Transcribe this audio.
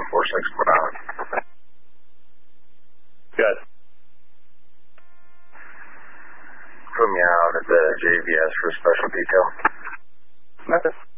746 per hour. Good. Put me out at the JVS for special detail. Method.